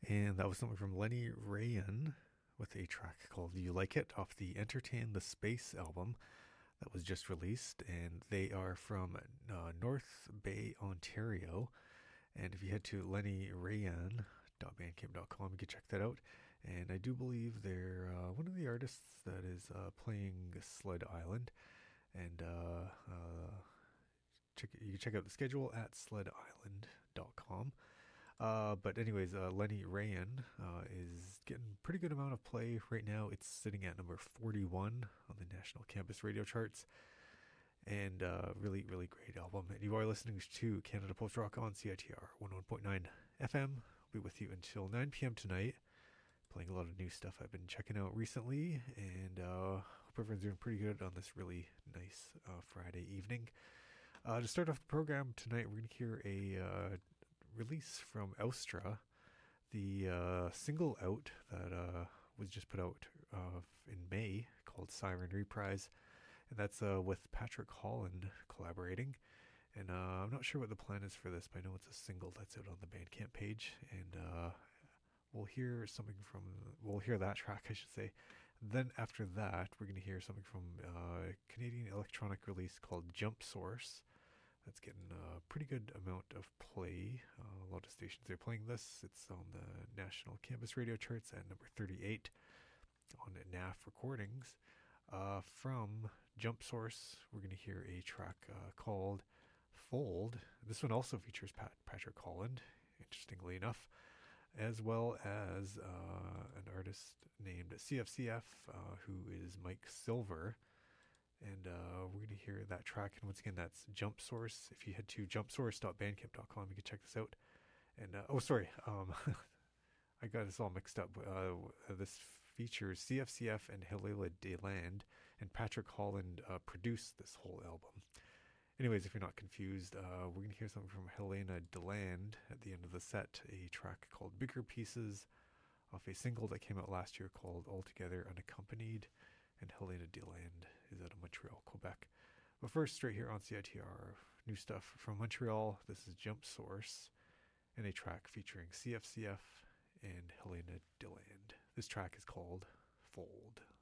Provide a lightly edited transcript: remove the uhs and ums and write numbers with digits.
And that was something from Lenny Rayan with a track called You Like It off the Entertain the Space album that was just released. And they are from North Bay, Ontario. And if you head to lennyrayan.bandcamp.com, you can check that out. And I do believe they're one of the artists that is playing Sled Island. And you can check out the schedule at sledisland.com. But anyways, Lenny Rayan is getting pretty good amount of play right now. It's sitting at number 41 on the National Campus Radio charts. And really, really great album. And you are listening to Canada Post Rock on CITR 101.9 FM. I'll be with you until 9 p.m. tonight. Playing a lot of new stuff I've been checking out recently. And hope everyone's doing pretty good on this really nice Friday evening. To start off the program tonight, we're going to hear a release from Austra, the single out that was just put out in May called Siren Reprise, and that's with Patrick Holland collaborating. And I'm not sure what the plan is for this, but I know it's a single that's out on the Bandcamp page, and we'll hear that track, I should say. Then after that, we're going to hear something from a Canadian electronic release called Jump Source. That's getting a pretty good amount of play. A lot of stations are playing this. It's on the National Campus Radio charts at number 38 on NAF Recordings. From Jump Source, we're going to hear a track called Fold. This one also features Patrick Holland, interestingly enough, as well as an artist named CFCF, who is Mike Silver. And we're going to hear that track. And once again, that's Jump Source. If you head to jumpsource.bandcamp.com, you can check this out. And, I got this all mixed up. This features CFCF and Helena Deland, and Patrick Holland produced this whole album. Anyways, if you're not confused, we're going to hear something from Helena Deland at the end of the set, a track called Bigger Pieces off a single that came out last year called Altogether Unaccompanied. And Helena Deland is out of Montreal, Quebec. But first, straight here on CITR, new stuff from Montreal. This is Jump Source and a track featuring CFCF and Helena Deland. This track is called Fold.